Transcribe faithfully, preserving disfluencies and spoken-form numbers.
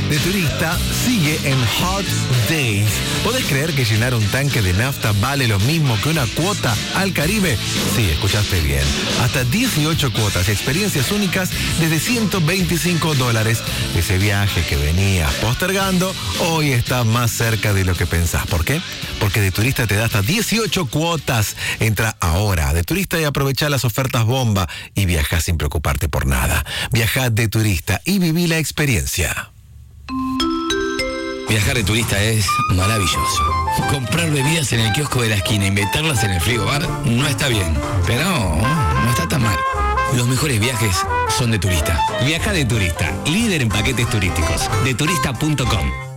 De Turista sigue en Hot Days. ¿Podés creer que llenar un tanque de nafta vale lo mismo que una cuota al Caribe? Sí, escuchaste bien. Hasta dieciocho cuotas y experiencias únicas desde ciento veinticinco dólares. Ese viaje que venías postergando hoy está más cerca de lo que pensás. ¿Por qué? Porque De Turista te da hasta dieciocho cuotas. Entra ahora a De Turista y aprovecha las ofertas bomba y viaja sin preocuparte por nada. Viaja De Turista y viví la experiencia. Viajar de turista es maravilloso. Comprar bebidas en el kiosco de la esquina y meterlas en el frigobar no está bien, pero no está tan mal. Los mejores viajes son de turista. Viaja de Turista, líder en paquetes turísticos. de turista punto com.